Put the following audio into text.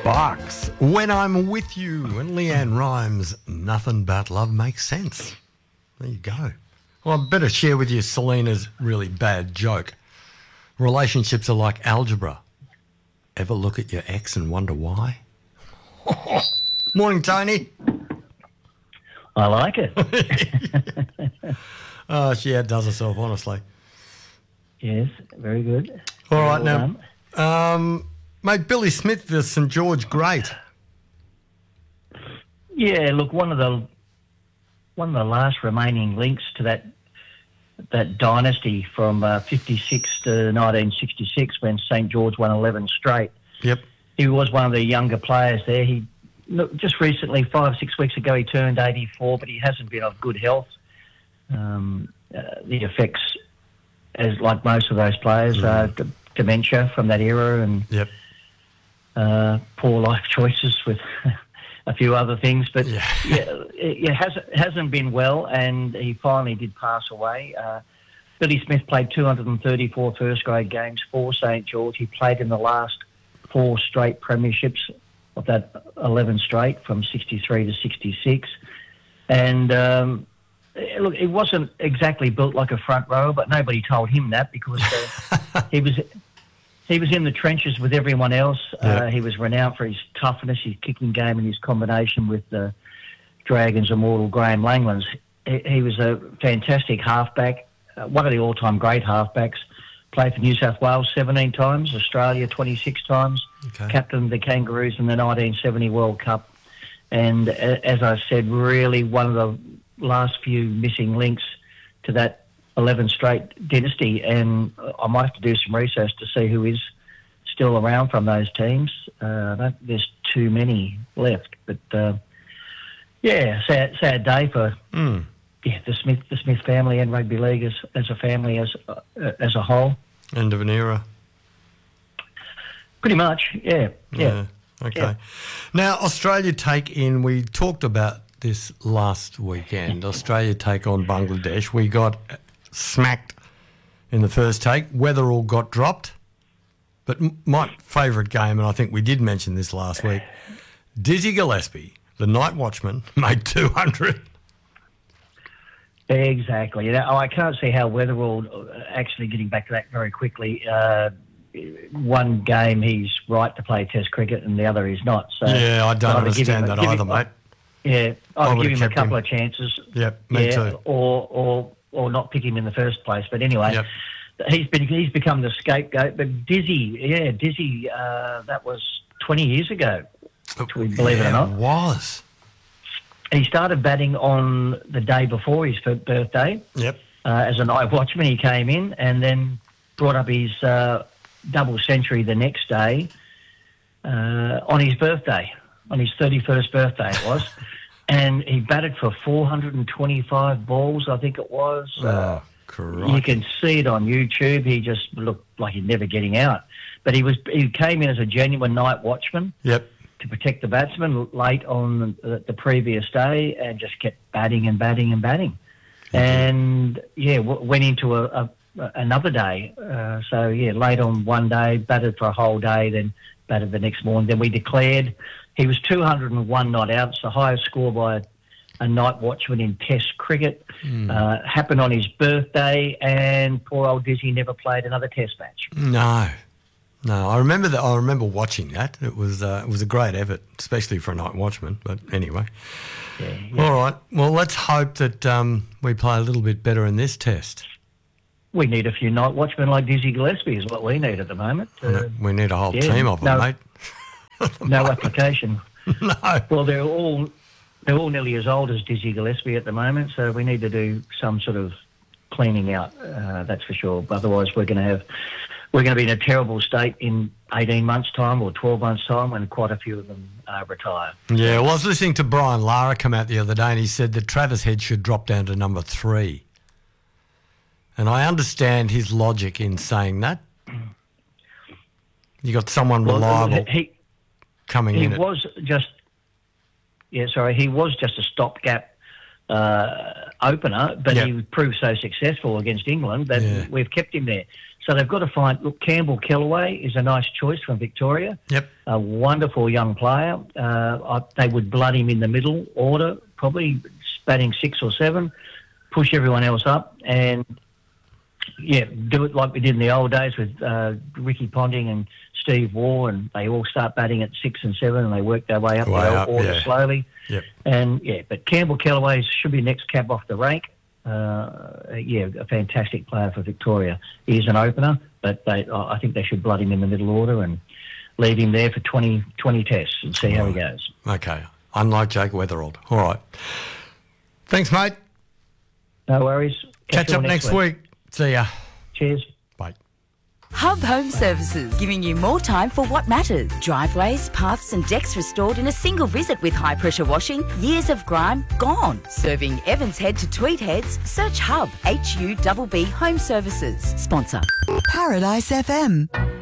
Sparks, When I'm With You, and Leanne Rhymes, Nothing But Love Makes Sense. There you go. Well, I better share with you Selena's really bad joke. Relationships are like algebra. Ever look at your ex and wonder why? Morning, Tony. I like it. Oh, she outdoes herself, honestly. Yes, very good. All right, Well now, mate, Billy Smith, the St George great. Yeah, look, one of the last remaining links to that dynasty from 56 to 1966 when St George won 11 straight. Yep. He was one of the younger players there. Just recently, 5 or 6 weeks ago, he turned 84, but he hasn't been of good health. The effects, as like most of those players, dementia from that era and Yep. poor life choices with a few other things. But Yeah. it hasn't been well, and he finally did pass away. Billy Smith played 234 first-grade games for St George. He played in the last 4 straight premierships of that 11 straight from 63 to 66. And look, he wasn't exactly built like a front row, but nobody told him that because he was in the trenches with everyone else. Yeah. He was renowned for his toughness, his kicking game, and his combination with the Dragons' immortal Graham Langlands. He was a fantastic halfback, one of the all-time great halfbacks. Played for New South Wales 17 times, Australia 26 times, Okay. captained the Kangaroos in the 1970 World Cup. And as I said, really one of the last few missing links to that 11 straight dynasty. And I might have to do some research to see who is still around from those teams. There's too many left. But, sad day for the Smith family and rugby league as a family, as a whole. End of an era. Pretty much, yeah. Okay. Yeah. Now, Australia take in, we talked about this last weekend. Australia take on Bangladesh. We got smacked in the first take. Weatherall got dropped. But my favourite game, and I think we did mention this last week, Dizzy Gillespie, the night watchman, made 200. Exactly. I can't see how Weatherall, actually getting back to that very quickly, one game he's right to play Test cricket and the other he's not. So Yeah, I don't understand that either, mate. Yeah, I I'd would've give him a kept couple him. of chances. Yep, me too. Or not pick him in the first place. But anyway, Yep. he's become the scapegoat. But Dizzy, that was 20 years ago, believe it or not. It was. He started batting on the day before his birthday. Yep. As a night watchman, he came in and then brought up his double century the next day on his birthday, on his 31st birthday it was. And he batted for 425 balls, I think it was. Correct. You can see it on YouTube. He just looked like he's never getting out. But he came in as a genuine night watchman. Yep. To protect the batsman late on the previous day and just kept batting and batting and batting. And, went into another day. Late on one day, batted for a whole day, then batted the next morning. Then we declared he was 201 not out. It's the highest score by a night watchman in Test cricket. Happened on his birthday, and poor old Dizzy never played another Test match. No, I remember that. I remember watching that. It was a great effort, especially for a night watchman. But anyway, All right. Well, let's hope that we play a little bit better in this test. We need a few night watchmen like Dizzy Gillespie is what we need at the moment. We need a whole team of them, mate. No application. No. Well, they're all nearly as old as Dizzy Gillespie at the moment, so we need to do some sort of cleaning out. That's for sure. Otherwise, we're going to be in a terrible state in 18 months' time or 12 months' time when quite a few of them retire. Yeah, well, I was listening to Brian Lara come out the other day and he said that Travis Head should drop down to number 3. And I understand his logic in saying that. You got someone reliable coming in. He was just a stopgap opener, but he proved so successful against England that we've kept him there. So they've got to find. Look, Campbell Kellaway is a nice choice from Victoria. Yep. A wonderful young player. They would blood him in the middle order, probably batting 6 or 7, push everyone else up, and do it like we did in the old days with Ricky Ponting and Steve Waugh, and they all start batting at 6 and 7, and they work their way up the order slowly. Yep. And but Campbell Kellaway should be next cab off the rank. A fantastic player for Victoria. He's an opener, but I think they should blood him in the middle order and leave him there for 20 tests and see how he goes. Okay. Unlike Jake Weatherald. All right. Thanks, mate. No worries. Catch up next week. See ya. Cheers. Bye. Hub Home Services, giving you more time for what matters. Driveways, paths and decks restored in a single visit with high pressure washing. Years of grime gone. Serving Evans Head to Tweed Heads. Search Hub, HUBB Home Services. Sponsor. Paradise FM.